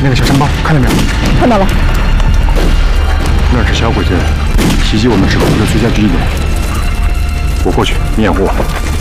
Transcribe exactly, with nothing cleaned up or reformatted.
那个小山包看到没有？ 看到了。 那是小鬼子袭击我们指挥部的最佳据点。我过去，你掩护我。